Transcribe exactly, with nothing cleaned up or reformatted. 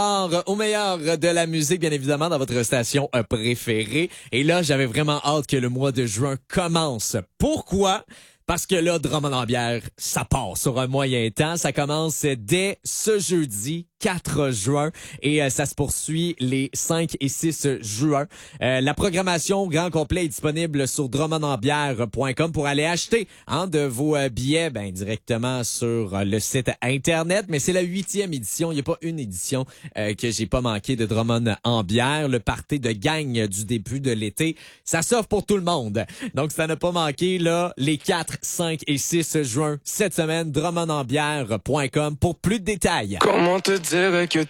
Au meilleur de la musique, bien évidemment, dans votre station euh, préférée. Et là, j'avais vraiment hâte que le mois de juin commence. Pourquoi? Parce que là, Drummond-en-Bière, ça part sur un moyen temps. Ça commence dès ce jeudi, quatre juin, et euh, ça se poursuit les cinq et six juin. Euh, la programmation grand complet est disponible sur drummond en bière point com pour aller acheter hein, de vos euh, billets ben, directement sur euh, le site Internet. Mais c'est la huitième édition. Il n'y a pas une édition euh, que j'ai pas manqué de Drummond en bière. Le party de gang du début de l'été, ça s'offre pour tout le monde. Donc, ça n'a pas manqué là les quatre, cinq et six juin cette semaine. drummond en bière point com pour plus de détails. Comment te dire que